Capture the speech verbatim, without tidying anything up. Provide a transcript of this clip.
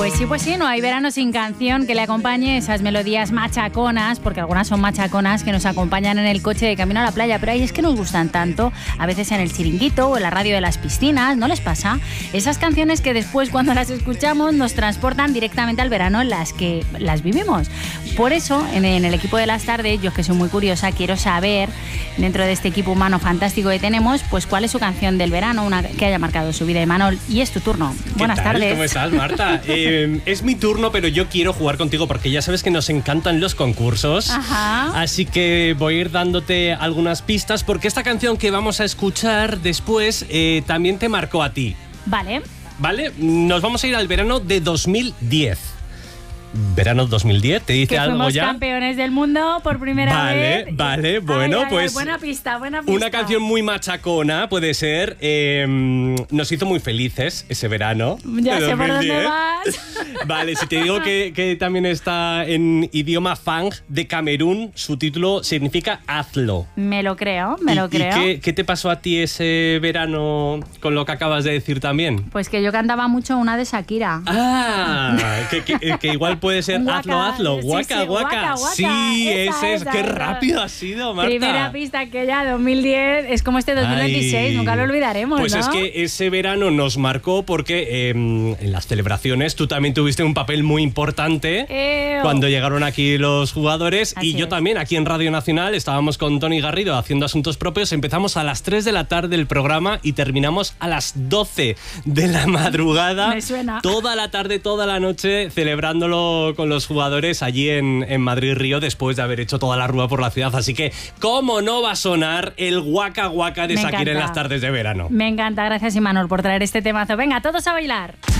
Pues sí, pues sí, no hay verano sin canción que le acompañe esas melodías machaconas, porque algunas son machaconas que nos acompañan en el coche de camino a la playa, pero ahí es que nos gustan tanto, a veces en el chiringuito o en la radio de las piscinas, ¿no les pasa? Esas canciones que después cuando las escuchamos nos transportan directamente al verano en las que las vivimos. Por eso, en, en el equipo de las tardes, yo que soy muy curiosa, quiero saber, dentro de este equipo humano fantástico que tenemos, pues cuál es su canción del verano, una que haya marcado su vida. Imanol, y es tu turno. Buenas ¿Qué tal? tardes. ¿Cómo estás, Marta? eh, es mi turno, pero yo quiero jugar contigo porque ya sabes que nos encantan los concursos. Ajá. Así que voy a ir dándote algunas pistas porque esta canción que vamos a escuchar después eh, también te marcó a ti. Vale. ¿Vale? Nos vamos a ir al verano de dos mil diez. Verano dos mil diez, ¿te dice que algo fuimos ya? campeones del mundo por primera vale, vez. Vale, vale, bueno, ay, ay, pues... Ay, buena pista, buena pista. Una canción muy machacona, puede ser. Eh, nos hizo muy felices ese verano. Ya de sé por dos mil dónde diez. vas. Vale, si te digo que, que también está en idioma fang de Camerún, su título significa hazlo. Me lo creo, me ¿Y, lo creo. ¿Y qué, qué te pasó a ti ese verano con lo que acabas de decir también? Pues que yo cantaba mucho una de Shakira. Ah, que, que, que igual puede ser Guaca, hazlo, hazlo, sí, guaca, sí, guaca. guaca, guaca. Sí, Esa, ese es. esa, Qué esa. rápido ha sido, Marta. Primera pista que ya dos mil diez es como este dos mil veintiséis, Ay. nunca lo olvidaremos, Pues ¿no? es que ese verano nos marcó porque eh, en las celebraciones tú también tuviste un papel muy importante Eo. cuando llegaron aquí los jugadores. Así y yo es. también aquí en Radio Nacional estábamos con Tony Garrido haciendo asuntos propios. Empezamos a las tres de la tarde el programa y terminamos a las doce de la madrugada. Me suena. Toda la tarde, toda la noche celebrándolo con los jugadores allí en, en Madrid Río después de haber hecho toda la rúa por la ciudad. Así que, ¿cómo no va a sonar el Waka Waka de Me Shakira en encanta. las tardes de verano? Me encanta, gracias Imanol por traer este temazo. Venga, todos a bailar.